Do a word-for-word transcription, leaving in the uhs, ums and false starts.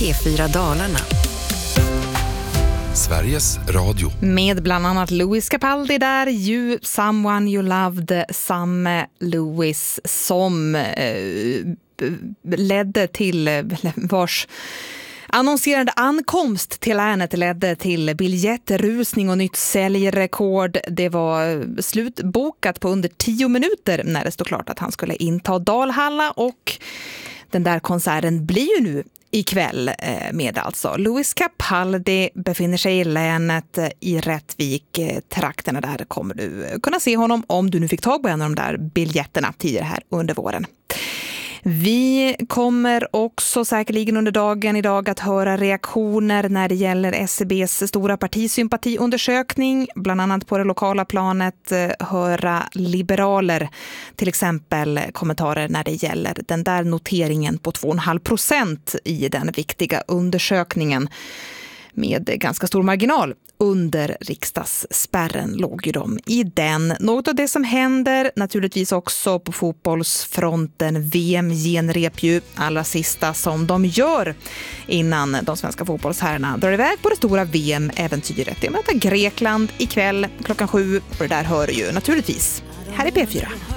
P fyra Dalarna. Sveriges Radio. Med bland annat Lewis Capaldi där, You, Someone You Loved, Sam Lewis, som eh, ledde till vars annonserade ankomst till länet ledde till biljettrusning och nytt säljrekord. Det var slutbokat på under tio minuter när det stod klart att han skulle inta Dalhalla, och den där konserten blir ju nu ikväll med alltså Lewis Capaldi. Befinner sig i länet i Rättvik, trakterna där kommer du kunna se honom om du nu fick tag på en av de där biljetterna tidigare här under våren. Vi kommer också säkerligen under dagen idag att höra reaktioner när det gäller S C B:s stora partisympatiundersökning. Bland annat på det lokala planet höra liberaler till exempel kommentarer när det gäller den där noteringen på två komma fem procent i den viktiga undersökningen. Med ganska stor marginal under riksdagsspärren låg ju de i den. Något av det som händer naturligtvis också på fotbollsfronten. V M-genrep ju allra sista som de gör innan de svenska fotbollsherrarna drar iväg på det stora V M-äventyret. Det möter Grekland ikväll klockan sju, och det där hör ju naturligtvis här i P fyra.